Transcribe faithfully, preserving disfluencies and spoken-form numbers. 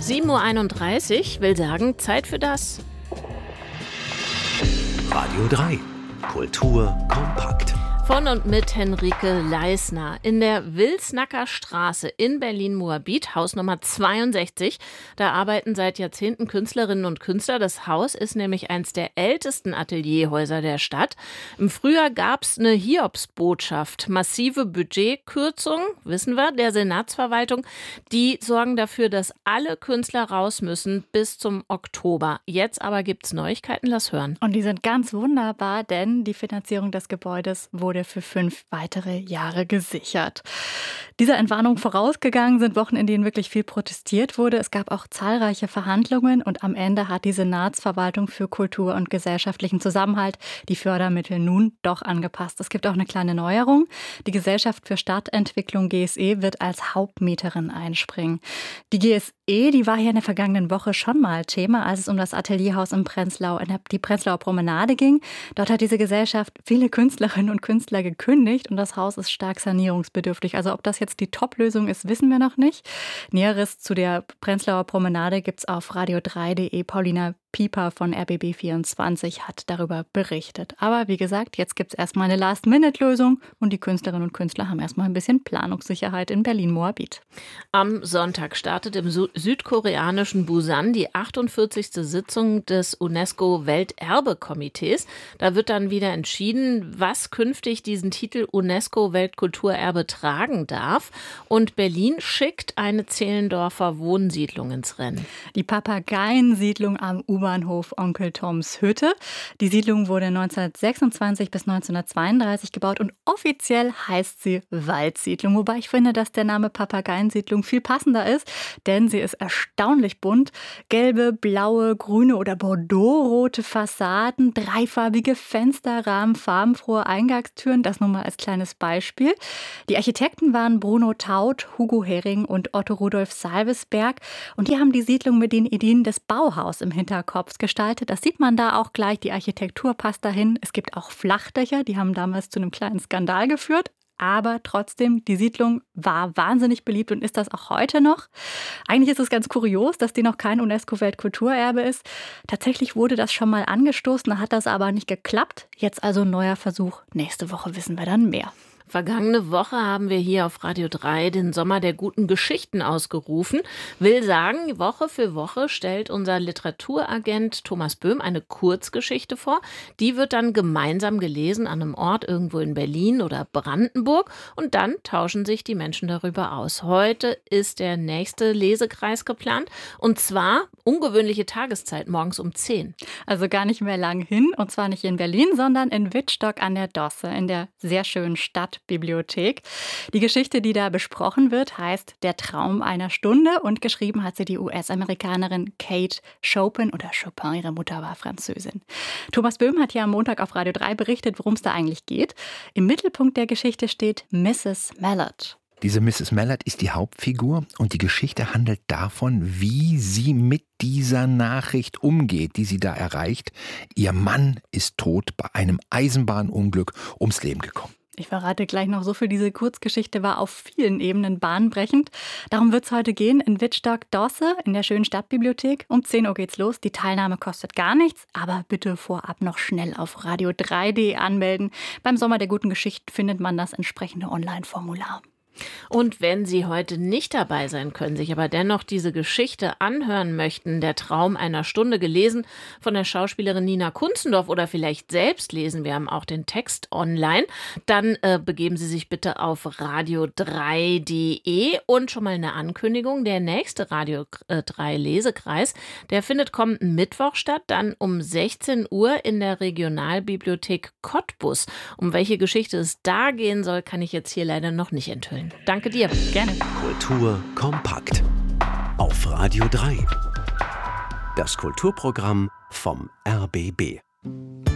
sieben Uhr einunddreißig will sagen, Zeit für das Radio drei. Kultur kompakt. von und mit Henrike Leisner. In der Wilsnacker Straße in Berlin-Moabit, Haus Nummer zweiundsechzig. Da arbeiten seit Jahrzehnten Künstlerinnen und Künstler. Das Haus ist nämlich eins der ältesten Atelierhäuser der Stadt. Im Frühjahr gab es eine Hiobsbotschaft. Massive Budgetkürzungen, wissen wir, der Senatsverwaltung. Die sorgen dafür, dass alle Künstler raus müssen bis zum Oktober. Jetzt aber gibt es Neuigkeiten, lass hören. Und die sind ganz wunderbar, denn die Finanzierung des Gebäudes wurde für fünf weitere Jahre gesichert. Dieser Entwarnung vorausgegangen sind Wochen, in denen wirklich viel protestiert wurde. Es gab auch zahlreiche Verhandlungen und am Ende hat die Senatsverwaltung für Kultur und gesellschaftlichen Zusammenhalt die Fördermittel nun doch angepasst. Es gibt auch eine kleine Neuerung. Die Gesellschaft für Stadtentwicklung G S E wird als Hauptmieterin einspringen. Die G S E, die war hier in der vergangenen Woche schon mal Thema, als es um das Atelierhaus im Prenzlau, in die Prenzlauer Promenade ging. Dort hat diese Gesellschaft viele Künstlerinnen und Künstler gekündigt und das Haus ist stark sanierungsbedürftig. Also ob das jetzt die Top-Lösung ist, wissen wir noch nicht. Näheres zu der Prenzlauer Promenade gibt es auf radio drei punkt de. Paulina Pieper von R B B vierundzwanzig hat darüber berichtet. Aber wie gesagt, jetzt gibt es erstmal eine Last-Minute-Lösung und die Künstlerinnen und Künstler haben erstmal ein bisschen Planungssicherheit in Berlin-Moabit. Am Sonntag startet im Su- südkoreanischen Busan die achtundvierzigste Sitzung des UNESCO-Welterbe-Komitees. Da wird dann wieder entschieden, was künftig diesen Titel UNESCO-Weltkulturerbe tragen darf. Und Berlin schickt eine Zehlendorfer Wohnsiedlung ins Rennen. Die Papageiensiedlung am U-Bahnhof Onkel Toms Hütte. Die Siedlung wurde neunzehnhundertsechsundzwanzig bis neunzehnhundertzweiunddreißig gebaut und offiziell heißt sie Waldsiedlung. Wobei ich finde, dass der Name Papageiensiedlung viel passender ist, denn sie ist erstaunlich bunt. Gelbe, blaue, grüne oder bordeauxrote Fassaden, dreifarbige Fensterrahmen, farbenfrohe Eingangstüren, das nur mal als kleines Beispiel. Die Architekten waren Bruno Taut, Hugo Hering und Otto Rudolf Salvesberg und die haben die Siedlung mit den Ideen des Bauhaus im Hinterkopf gestaltet. Das sieht man da auch gleich, die Architektur passt dahin. Es gibt auch Flachdächer, die haben damals zu einem kleinen Skandal geführt. Aber trotzdem, die Siedlung war wahnsinnig beliebt und ist das auch heute noch. Eigentlich ist es ganz kurios, dass die noch kein UNESCO-Weltkulturerbe ist. Tatsächlich wurde das schon mal angestoßen, hat das aber nicht geklappt. Jetzt also ein neuer Versuch. Nächste Woche wissen wir dann mehr. Vergangene Woche haben wir hier auf Radio drei den Sommer der guten Geschichten ausgerufen. Will sagen, Woche für Woche stellt unser Literaturagent Thomas Böhm eine Kurzgeschichte vor. Die wird dann gemeinsam gelesen an einem Ort irgendwo in Berlin oder Brandenburg und dann tauschen sich die Menschen darüber aus. Heute ist der nächste Lesekreis geplant und zwar ungewöhnliche Tageszeit, morgens um zehn. Also gar nicht mehr lang hin und zwar nicht in Berlin, sondern in Wittstock an der Dosse, in der sehr schönen Stadtbibliothek. Die Geschichte, die da besprochen wird, heißt Der Traum einer Stunde und geschrieben hat sie die U S-Amerikanerin Kate Chopin oder Chopin, ihre Mutter war Französin. Thomas Böhm hat ja am Montag auf Radio drei berichtet, worum es da eigentlich geht. Im Mittelpunkt der Geschichte steht Misses Mallard. Diese Misses Mallard ist die Hauptfigur und die Geschichte handelt davon, wie sie mit dieser Nachricht umgeht, die sie da erreicht. Ihr Mann ist tot bei einem Eisenbahnunglück ums Leben gekommen. Ich verrate gleich noch so viel, diese Kurzgeschichte war auf vielen Ebenen bahnbrechend. Darum wird es heute gehen in Wittstock-Dosse in der schönen Stadtbibliothek. Um zehn Uhr geht's los. Die Teilnahme kostet gar nichts, aber bitte vorab noch schnell auf radio drei punkt de anmelden. Beim Sommer der guten Geschichten findet man das entsprechende Online-Formular. Und wenn Sie heute nicht dabei sein können, sich aber dennoch diese Geschichte anhören möchten, Der Traum einer Stunde, gelesen von der Schauspielerin Nina Kunzendorf oder vielleicht selbst lesen, wir haben auch den Text online, dann äh, begeben Sie sich bitte auf radio drei punkt de und schon mal eine Ankündigung, der nächste Radio drei Lesekreis, der findet kommenden Mittwoch statt, dann um sechzehn Uhr in der Regionalbibliothek Cottbus. Um welche Geschichte es da gehen soll, kann ich jetzt hier leider noch nicht enthüllen. Danke dir. Gerne. Kultur kompakt. Auf Radio drei. Das Kulturprogramm vom R B B.